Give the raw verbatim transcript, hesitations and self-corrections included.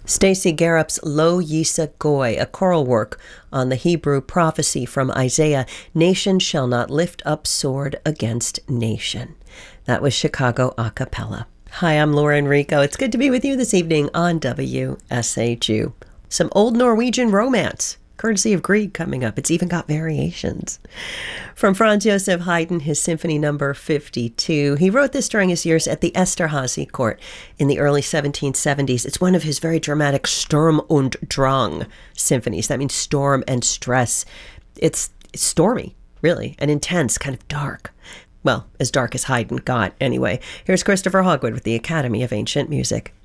Stacy Garup's Lo Yisa Goy, a choral work on the Hebrew prophecy from Isaiah, "Nation shall not lift up sword against nation." That was Chicago a cappella. Hi, I'm Laura Enrico. It's good to be with you this evening on W S H U. Some old Norwegian romance, courtesy of Grieg, coming up. It's even got variations. From Franz Joseph Haydn, his Symphony Number fifty-two. He wrote this during his years at the Esterhazy court in the early seventeen seventies. It's one of his very dramatic Sturm und Drang symphonies. That means storm and stress. It's stormy, really, and intense, kind of dark. Well, as dark as Haydn got, anyway. Here's Christopher Hogwood with the Academy of Ancient Music.